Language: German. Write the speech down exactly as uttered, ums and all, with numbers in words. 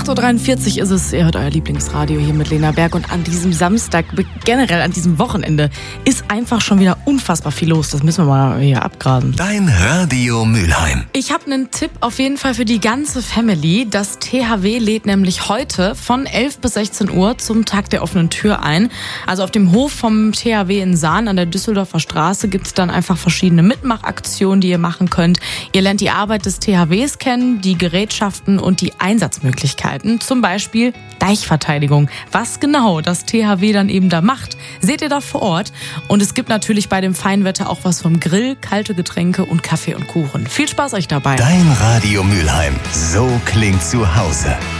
acht Uhr dreiundvierzig ist es, ihr hört euer Lieblingsradio hier mit Lena Berg und an diesem Samstag, generell an diesem Wochenende, ist einfach schon wieder unfassbar viel los. Das müssen wir mal hier abgraben. Dein Radio Mülheim. Ich habe einen Tipp auf jeden Fall für die ganze Family. Das T H W lädt nämlich heute von elf bis sechzehn Uhr zum Tag der offenen Tür ein. Also auf dem Hof vom T H W in Sahn an der Düsseldorfer Straße gibt es dann einfach verschiedene Mitmachaktionen, die ihr machen könnt. Ihr lernt die Arbeit des T H Ws kennen, die Gerätschaften und die Einsatzmöglichkeiten. Zum Beispiel Deichverteidigung. Was genau das T H W dann eben da macht, seht ihr da vor Ort. Und es gibt natürlich bei dem Feinwetter auch was vom Grill, kalte Getränke und Kaffee und Kuchen. Viel Spaß euch dabei. Dein Radio Mülheim. So klingt zu Hause.